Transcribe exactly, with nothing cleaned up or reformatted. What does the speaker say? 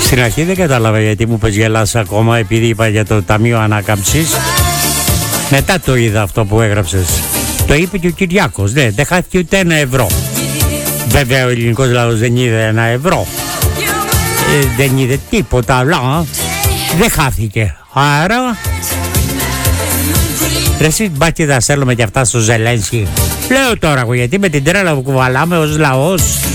Στην αρχή δεν κατάλαβα γιατί μου πες γελάς ακόμα, επειδή είπα για το Ταμείο Ανάκαμψης. Μετά το είδα αυτό που έγραψες. Το είπε και ο Κυριάκος. Ναι, δεν χάθηκε ούτε ένα ευρώ. Βέβαια ο ελληνικός λαός δεν είδε ένα ευρώ. Ε, δεν είδε τίποτα άλλο. Δεν χάθηκε. Άρα... Ρε εσύ μπα και θα στέλνουμε και αυτά στο Ζελένσκι. Λέω τώρα εγώ, γιατί με την τρέλα που κουβαλάμε ως λαός